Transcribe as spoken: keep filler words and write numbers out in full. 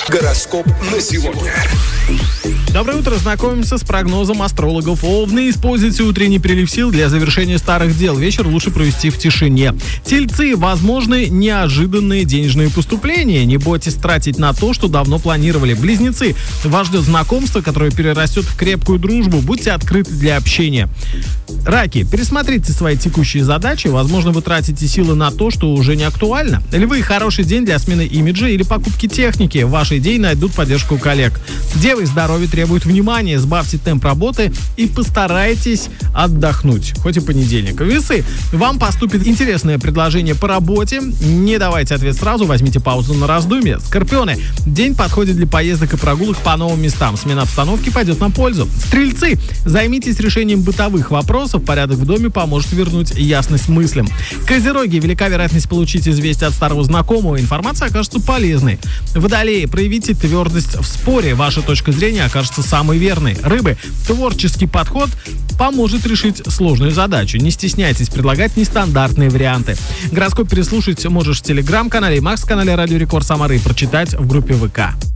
Гороскоп на сегодня. Доброе утро, знакомимся с прогнозом астрологов. Овны, используйте утренний прилив сил для завершения старых дел. Вечер лучше провести в тишине. Тельцы, возможны неожиданные денежные поступления. Не бойтесь тратить на то, что давно планировали. Близнецы, вас ждет знакомство, которое перерастет в крепкую дружбу. Будьте открыты для общения. Раки, пересмотрите свои текущие задачи. Возможно, вы тратите силы на то, что уже не актуально. Львы, хороший день для смены имиджа или покупки техники. Ваши идеи найдут поддержку коллег. Девы, здоровье требует внимания. Сбавьте темп работы и постарайтесь отдохнуть. Хоть и понедельник. Весы, вам поступит интересное предложение по работе. Не давайте ответ сразу, возьмите паузу на раздумье. Скорпионы, день подходит для поездок и прогулок по новым местам. Смена обстановки пойдет на пользу. Стрельцы, займитесь решением бытовых вопросов. Порядок в доме поможет вернуть ясность мыслям. Козероги, велика вероятность получить известие от старого знакомого. Информация окажется полезной. Водолеи, проявите твердость в споре. Ваша точка зрения окажется самой верной. Рыбы, творческий подход поможет решить сложную задачу. Не стесняйтесь предлагать нестандартные варианты. Гороскоп переслушать можешь в телеграм-канале и Макс-канале Радио Рекорд Самары и прочитать в группе ВК.